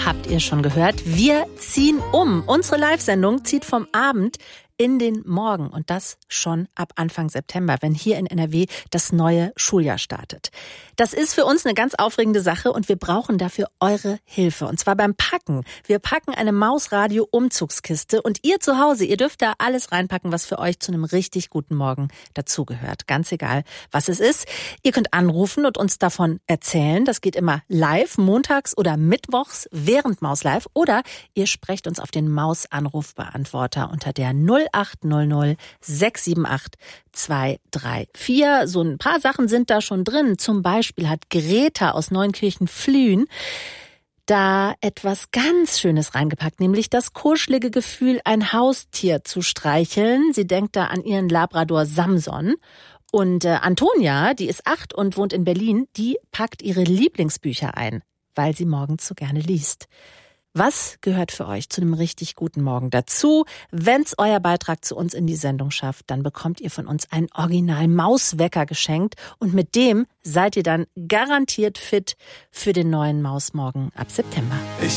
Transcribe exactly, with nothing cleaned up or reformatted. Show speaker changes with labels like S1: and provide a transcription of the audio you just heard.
S1: habt ihr schon gehört. Wir ziehen um. Unsere Live-Sendung zieht vom Abend in den Morgen und das schon ab Anfang September, wenn hier in N R W das neue Schuljahr startet. Das ist für uns eine ganz aufregende Sache und wir brauchen dafür eure Hilfe und zwar beim Packen. Wir packen eine Mausradio-Umzugskiste und ihr zu Hause, ihr dürft da alles reinpacken, was für euch zu einem richtig guten Morgen dazugehört. Ganz egal, was es ist. Ihr könnt anrufen und uns davon erzählen. Das geht immer live, montags oder mittwochs während Maus Live oder ihr sprecht uns auf den Maus-Anrufbeantworter unter der null acht null null sechs sieben acht zwei drei vier. So ein paar Sachen sind da schon drin. Zum Beispiel hat Greta aus Neunkirchen-Flühen da etwas ganz Schönes reingepackt, nämlich das kuschelige Gefühl, ein Haustier zu streicheln. Sie denkt da an ihren Labrador Samson. Und äh, Antonia, die ist acht und wohnt in Berlin, die packt ihre Lieblingsbücher ein, weil sie morgens so gerne liest. Was gehört für euch zu einem richtig guten Morgen dazu? Wenn's euer Beitrag zu uns in die Sendung schafft, dann bekommt ihr von uns einen Original-Mauswecker geschenkt und mit dem seid ihr dann garantiert fit für den neuen Mausmorgen ab September.
S2: Ich